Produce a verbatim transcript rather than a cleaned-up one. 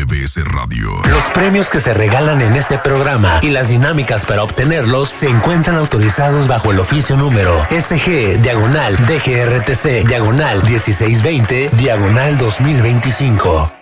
B S Radio. Los premios que se regalan en este programa y las dinámicas para obtenerlos se encuentran autorizados bajo el oficio número S G, diagonal, D G R T C, diagonal dieciséis veinte, diagonal dos mil veinticinco.